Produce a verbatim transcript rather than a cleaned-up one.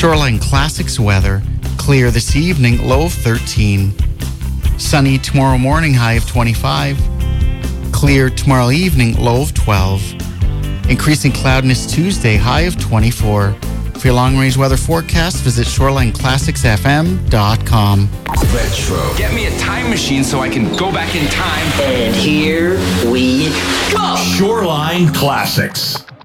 Shoreline Classics weather. Clear this evening, low of thirteen. Sunny tomorrow morning, high of twenty-five. Clear tomorrow evening, low of twelve. Increasing cloudiness Tuesday, high of twenty-four. For your long-range weather forecast, visit shoreline classics f m dot com. Retro. Get me a time machine so I can go back in time. And here we go. Shoreline Classics.